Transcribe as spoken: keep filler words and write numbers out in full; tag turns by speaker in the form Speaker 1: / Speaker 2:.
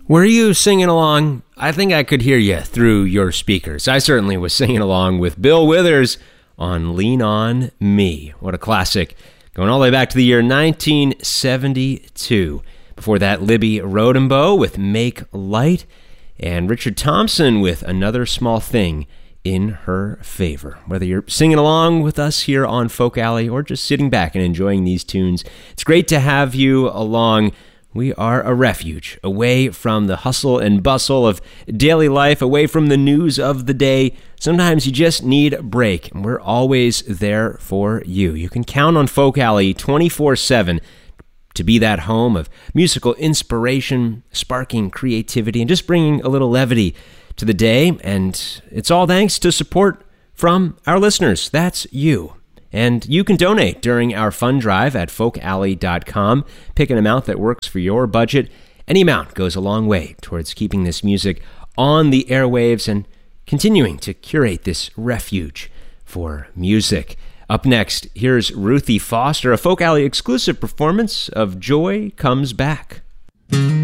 Speaker 1: Were you singing along? I think I could hear you through your speakers. I certainly was singing along with Bill Withers on Lean On Me. What a classic. Going all the way back to the year nineteen seventy-two. Before that, Libby Rodenboe with Make Light, and Richard Thompson with Another Small Thing in Her Favor. Whether you're singing along with us here on Folk Alley or just sitting back and enjoying these tunes, it's great to have you along. We are a refuge, away from the hustle and bustle of daily life, away from the news of the day. Sometimes you just need a break, and we're always there for you. You can count on Folk Alley twenty-four seven to be that home of musical inspiration, sparking creativity, and just bringing a little levity to the day. And it's all thanks to support from our listeners. That's you. And you can donate during our fund drive at folk alley dot com. Pick an amount that works for your budget. Any amount goes a long way towards keeping this music on the airwaves and continuing to curate this refuge for music. Up next, here's Ruthie Foster, a Folk Alley exclusive performance of Joy Comes Back.